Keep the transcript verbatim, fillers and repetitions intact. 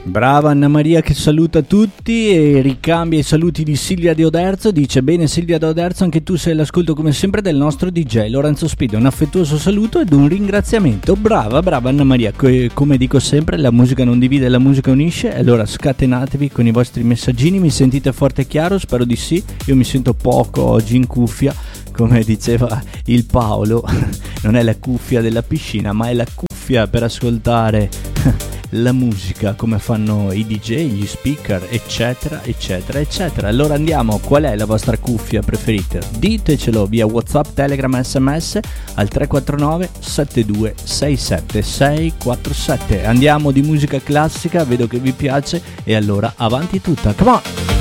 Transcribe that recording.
Brava Anna Maria che saluta tutti e ricambia i saluti di Silvia Deoderzo. Dice: bene Silvia Deoderzo, anche tu sei all'ascolto come sempre del nostro D J Lorenzo Spida. Un affettuoso saluto ed un ringraziamento. Brava, brava Anna Maria. Co- come dico sempre, la musica non divide, la musica unisce. Allora scatenatevi con i vostri messaggini. Mi sentite forte e chiaro? Spero di sì. Io mi sento poco oggi in cuffia, come diceva il Paolo. Non è la cuffia della piscina, ma è la cuffia per ascoltare la musica come fanno i D J, gli speaker, eccetera eccetera eccetera. Allora andiamo, qual è la vostra cuffia preferita? Ditecelo via WhatsApp, Telegram, sms al tre quattro nove sette due sei sette sei quattro sette. Andiamo di musica classica, vedo che vi piace e allora avanti tutta, come on!